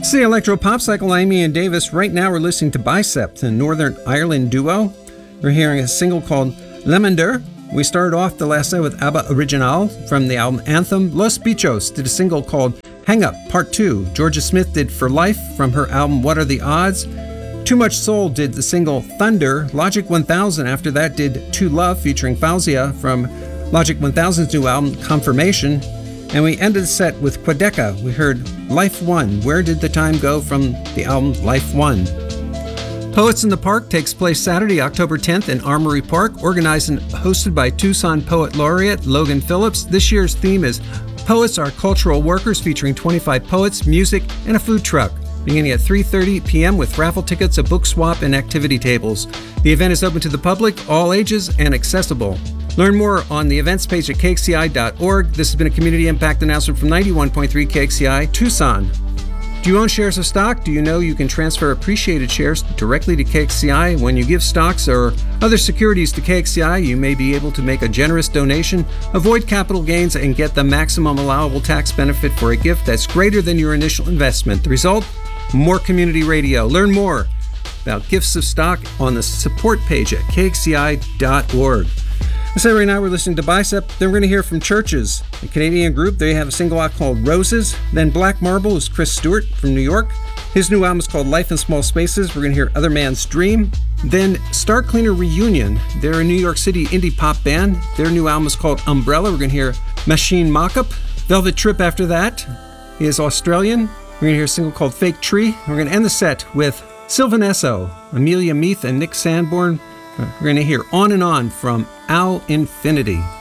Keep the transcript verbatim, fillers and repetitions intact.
It's the Electro Pop Cycle. I'm Ian Davis. Right now we're listening to Bicep, the Northern Ireland duo. We're hearing a single called Lemender. We started off the last set with ABBA Original from the album Anthem. Los Bichos did a single called Hang Up Part two. Georgia Smith did For Life from her album What Are the Odds. Too Much Soul did the single Thunder. Logic one thousand after that did To Love featuring Fauzia from Logic one thousand's new album Confirmation. And we ended the set with Quedeca. We heard Life One, Where Did the Time Go from the album Life One. Poets in the Park takes place Saturday, October tenth in Armory Park, organized and hosted by Tucson Poet Laureate Logan Phillips. This year's theme is Poets Are Cultural Workers, featuring twenty-five poets, music, and a food truck, beginning at three thirty p.m. with raffle tickets, a book swap, and activity tables. The event is open to the public, all ages, and accessible. Learn more on the events page at K X C I dot org. This has been a community impact announcement from ninety-one point three K X C I, Tucson. Do you own shares of stock? Do you know you can transfer appreciated shares directly to K X C I? When you give stocks or other securities to K X C I, you may be able to make a generous donation, avoid capital gains, and get the maximum allowable tax benefit for a gift that's greater than your initial investment. The result? More community radio. Learn more about gifts of stock on the support page at K X C I dot org. I say right now we're listening to Bicep. Then we're going to hear from Churches, a Canadian group. They have a single out called Roses. Then Black Marble is Chris Stewart from New York. His new album is called Life in Small Spaces. We're going to hear Other Man's Dream. Then Star Cleaner Reunion. They're a New York City indie pop band. Their new album is called Umbrella. We're going to hear Machine Mockup. Velvet Trip after that is Australian. We're going to hear a single called Fake Tree. We're going to end the set with Sylvan Esso, Amelia Meath, and Nick Sanborn. We're going to hear On and On from Al Infinity.